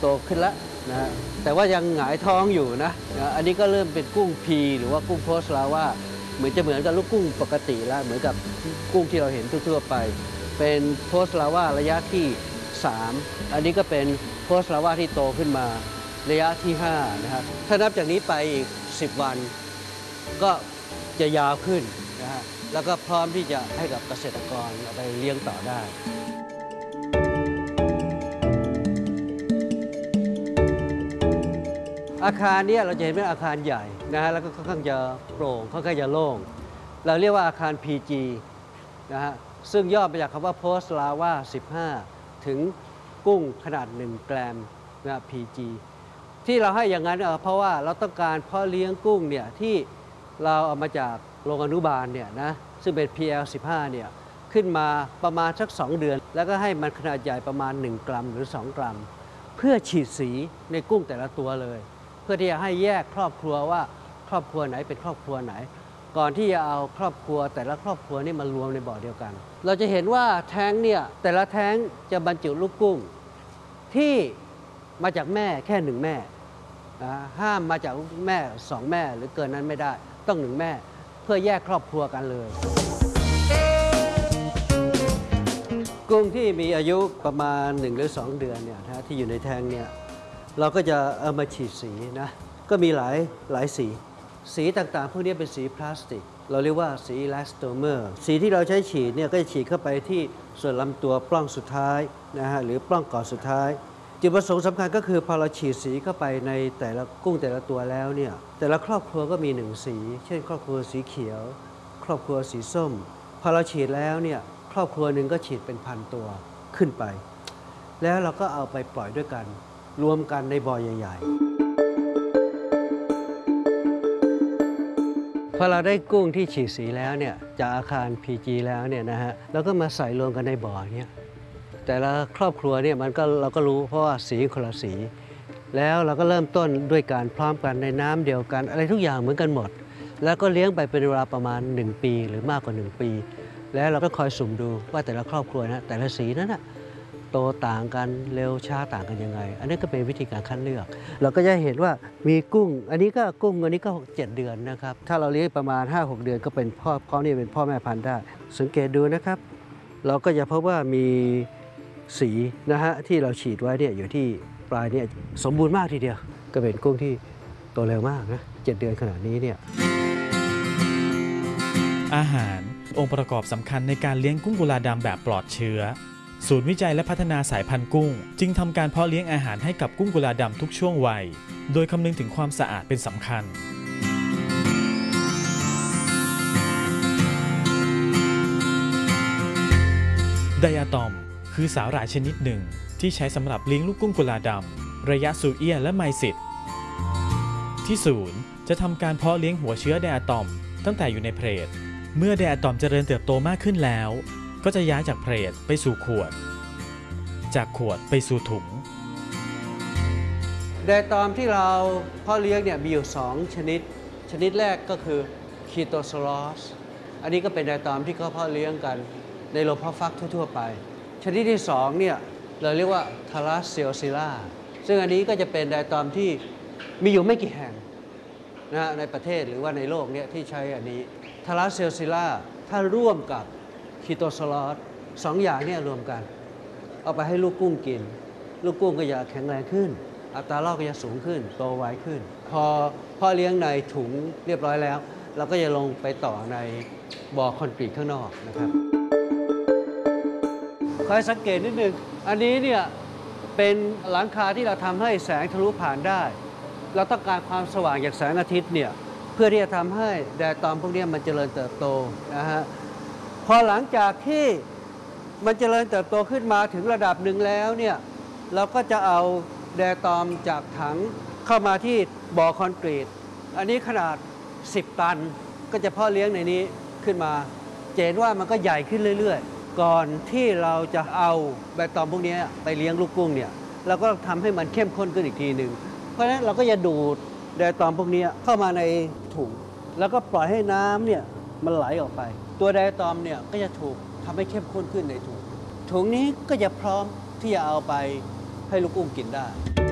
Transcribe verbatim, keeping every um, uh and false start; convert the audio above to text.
โตขึ้นแล้วนะแต่ว่ายังหงายท้องอยู่นะนะอันนี้ก็เริ่มเป็นกุ้งพีหรือว่ากุ้งโพสลาว่าเหมือนจะเหมือนกับลูกกุ้งปกติแล้วเหมือนกับกุ้งที่เราเห็นทั่วๆไปเป็นโพสลาว่าระยะที่สามอันนี้ก็เป็นโพสลาว่าที่โตขึ้นมาระยะที่ห้านะครับถ้านับจากนี้ไปอีกสิบวันก็จะยาวขึ้นนะฮะแล้วก็พร้อมที่จะให้กับเกษตรกรเอาไปเลี้ยงต่อได้อาคารนี้เราจะเห็นเป็นอาคารใหญ่นะฮะแล้วก็ค่อนข้างจะโปร่งค่อนข้างจะโล่งเราเรียกว่าอาคาร พี จี นะฮะซึ่งย่อมาจากคำว่า Post Lava สิบห้าถึงกุ้งขนาดหนึ่งแกรมนะ พี จี ที่เราให้อย่างนั้นเพราะว่าเราต้องการเพาะเลี้ยงกุ้งเนี่ยที่เราเอามาจากโรงอนุบาลเนี่ยนะซึ่งเป็น พี แอล สิบห้าเนี่ยขึ้นมาประมาณสักสองเดือนแล้วก็ให้มันขนาดใหญ่ประมาณหนึ่งกรัมหรือสองกรัมเพื่อฉีดสีในกุ้งแต่ละตัวเลยเพื่อที่จะให้แยกครอบครัวว่าครอบครัวไหนเป็นครอบครัวไหนก่อนที่จะเอาครอบครัวแต่ละครอบครัวนี่มารวมในบ่อเดียวกันเราจะเห็นว่าแท้งเนี่ยแต่ละแท้งจะบรรจุลูกกุ้งที่มาจากแม่แค่หนึ่งแม่นะห้ามมาจากแม่สองแม่หรือเกินนั้นไม่ได้ต้องหนึ่งแม่เพื่อแยกครอบครัวกันเลยกุ้งที่มีอายุประมาณหนึ่งหรือสองเดือนเนี่ยนะที่อยู่ในแท้งเนี่ยเราก็จะเอามาฉีดสีนะก็มีหลายหลายสีสีต่างๆพวกนี้เป็นสีพลาสติกเราเรียกว่าสีอิลาสโตเมอร์สีที่เราใช้ฉีดเนี่ยก็จะฉีดเข้าไปที่ส่วนลำตัวปล้องสุดท้ายนะฮะหรือปล้องก่อนสุดท้ายจุดประสงค์สำคัญก็คือพอเราฉีดสีเข้าไปในแต่ละกุ้งแต่ละตัวแล้วเนี่ยแต่ละครอบครัวก็มีหนึ่งสีเช่นครอบครัวสีเขียวครอบครัวสีส้มพอเราฉีดแล้วเนี่ยครอบครัวหนึ่งก็ฉีดเป็นพันตัวขึ้นไปแล้วเราก็เอาไปปล่อยด้วยกันรวมกันในบ่อใหญ่ๆพอเราได้กุ้งที่ฉีดสีแล้วเนี่ยจากอาคาร พี จี แล้วเนี่ยนะฮะเราก็มาใส่รวมกันในบ่อเนี่ยแต่ละครอบครัวเนี่ยมันก็เราก็รู้เพราะว่าสีคนละสีแล้วเราก็เริ่มต้นด้วยการพร้อมกันในน้ำเดียวกันอะไรทุกอย่างเหมือนกันหมดแล้วก็เลี้ยงไปเป็นเวลาประมาณหนึ่งปีหรือมากกว่าหนึ่งปีแล้วเราก็คอยสุ่มดูว่าแต่ละครอบครัวนะแต่ละสีนั้นนะโตต่างกันเร็วช้าต่างกันยังไงอันนี้ก็เป็นวิธีการคัดเลือกเราก็จะเห็นว่ามีกุ้งอันนี้ก็กุ้งอันนี้ก็เจ็ดเดือนนะครับถ้าเราเลี้ยงประมาณ ห้าหก เดือนก็เป็นพ่อพ่อนี่เป็นพ่อแม่พันธุ์ได้สังเกตดูนะครับเราก็จะพบว่ามีสีนะฮะที่เราฉีดไว้เนี่ยอยู่ที่ปลายเนี่ยสมบูรณ์มากทีเดียวก็เป็นกุ้งที่โตเร็วมากนะเจ็ดเดือนขนาดนี้เนี่ยอาหารองค์ประกอบสำคัญในการเลี้ยงกุ้งกุลาดำแบบปลอดเชื้อศูนย์วิจัยและพัฒนาสายพันธุ์กุ้งจึงทำการเพาะเลี้ยงอาหารให้กับกุ้งกุลาดำทุกช่วงวัยโดยคำนึงถึงความสะอาดเป็นสำคัญไดอะตอมคือสาหร่ายชนิดหนึ่งที่ใช้สำหรับเลี้ยงลูกกุ้งกุลาดำระยะซูเอียและไมซิตที่ศูนย์จะทำการเพาะเลี้ยงหัวเชื้อไดอะตอมตั้งแต่อยู่ในเพลทเมื่อไดอะตอมเจริญเติบโตมากขึ้นแล้วก็จะย้ายจากเพลทไปสู่ขวดจากขวดไปสู่ถุงไดอะตอมที่เราเพาะเลี้ยงเนี่ยมีอยู่สองชนิดชนิดแรกก็คือคีโตโซลอสอันนี้ก็เป็นไดอะตอมที่เขาเพาะเลี้ยงกันในโรงเพาะฟักทั่วๆไปชนิดที่สองเนี่ยเราเรียกว่าทาราเซียซิล่าซึ่งอันนี้ก็จะเป็นไดอะตอมที่มีอยู่ไม่กี่แห่งนะในประเทศหรือว่าในโลกเนี่ยที่ใช้อันนี้ทาราเซียซิล่าถ้าร่วมกับคีโตโซลอสสองอย่างเนี่ยรวมกันเอาไปให้ลูกกุ้งกินลูกกุ้งก็จะแข็งแรงขึ้นอัตรารอดก็จะสูงขึ้นโตไวขึ้นพอพ่อเลี้ยงในถุงเรียบร้อยแล้วเราก็จะลงไปต่อในบ่อคอนกรีตข้างนอกนะครับคอยสังเกตนิดนึงอันนี้เนี่ยเป็นหลังคาที่เราทำให้แสงทะลุผ่านได้เราต้องการความสว่างจากแสงอาทิตย์เนี่ยเพื่อที่จะทำให้ไดอะตอมพวกนี้มันเจริญเติบโตนะฮะพอหลังจากที่มันเจริญเติบโตขึ้นมาถึงระดับหนึ่งแล้วเนี่ยเราก็จะเอาไดอะตอมจากถังเข้ามาที่บ่อคอนกรีตอันนี้ขนาดสิบตันก็จะเพาะเลี้ยงในนี้ขึ้นมาเห็นว่ามันก็ใหญ่ขึ้นเรื่อยๆก่อนที่เราจะเอาไดอะตอมพวกนี้ไปเลี้ยงลูกกุ้งเนี่ยเราก็ทำให้มันเข้มข้นขึ้นอีกทีหนึ่งเพราะฉะนั้นเราก็จะดูดไดอะตอมพวกนี้เข้ามาในถุงแล้วก็ปล่อยให้น้ำเนี่ยมันไหลออกไปตัวไดอะตอมเนี่ยก็จะถูกทำให้เข้มข้นขึ้นในถุงถุงนี้ก็จะพร้อมที่จะเอาไปให้ลูกกุ้งกินได้